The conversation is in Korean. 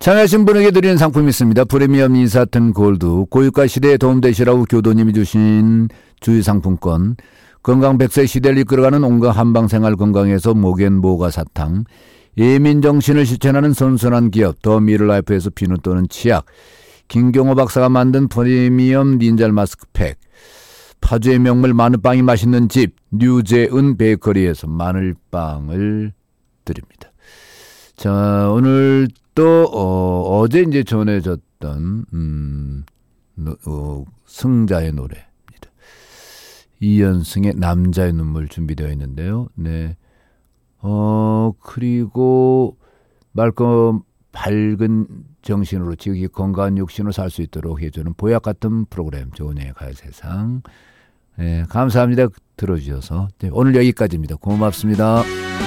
참여하신 분에게 드리는 상품이 있습니다. 프리미엄 인사튼 골드, 고유가 시대에 도움되시라고 교도님이 주신 주유상품권, 건강 100세 시대를 이끌어가는 온갖 한방생활 건강에서 목앤모가 사탕, 예민정신을 실천하는 선선한 기업 더 미르라이프에서 비누 또는 치약, 김경호 박사가 만든 프리미엄 닌자 마스크팩, 파주의 명물 마늘빵이 맛있는 집 뉴제은 베이커리에서 마늘빵을 드립니다. 자, 오늘 또 어제 이제 전해졌던 승자의 노래입니다. 이연승의 남자의 눈물 준비되어 있는데요. 네. 그리고 맑고 밝은 정신으로 지극히 건강한 육신으로 살 수 있도록 해주는 보약 같은 프로그램 조은혜의 가요세상. 네, 감사합니다. 들어주셔서. 네, 오늘 여기까지입니다. 고맙습니다.